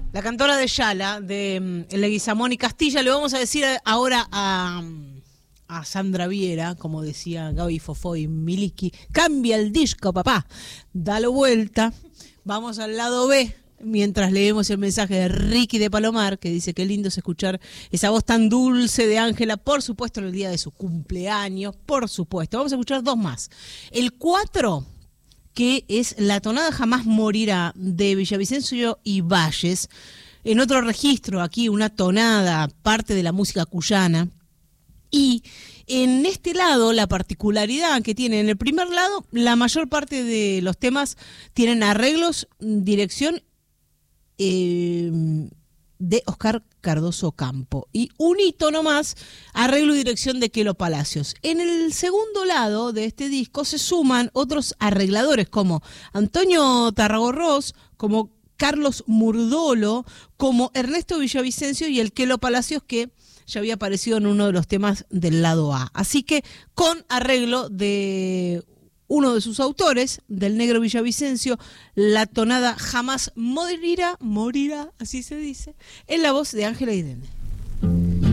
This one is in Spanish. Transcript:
La cantora de Yala, de Leguizamón y Castilla. Le vamos a decir ahora a Sandra Viera, como decía Gaby Fofó y Miliki, cambia el disco, papá, dalo vuelta. Vamos al lado B, mientras leemos el mensaje de Ricky de Palomar, que dice que lindo es escuchar esa voz tan dulce de Ángela, por supuesto en el día de su cumpleaños, por supuesto. Vamos a escuchar dos más. El 4, que es La tonada jamás morirá, de Villavicencio y Valles. En otro registro, aquí una tonada, parte de la música cuyana. Y en este lado, la particularidad que tiene, en el primer lado, la mayor parte de los temas tienen arreglos, dirección de Oscar Cardoso Campo. Y un hito nomás, arreglo y dirección de Quelo Palacios. En el segundo lado de este disco se suman otros arregladores como Antonio Tarragorros, como Carlos Murdolo, como Ernesto Villavicencio y el Quelo Palacios, que ya había aparecido en uno de los temas del lado A. Así que con arreglo de uno de sus autores, del Negro Villavicencio, la tonada jamás morirá, así se dice, en la voz de Ángela Irene.